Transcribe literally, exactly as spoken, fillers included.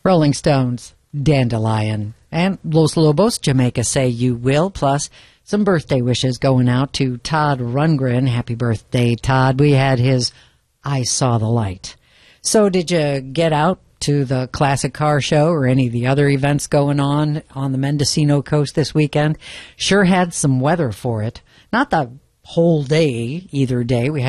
Rolling Stones, Dandelion. And Los Lobos, Jamaica Say You Will, plus some birthday wishes going out to Todd Rundgren. Happy birthday, Todd. We had his I Saw the Light. So did you get out to the Classic Car Show or any of the other events going on on the Mendocino coast this weekend? Sure had some weather for it. Not the whole day, either day. We had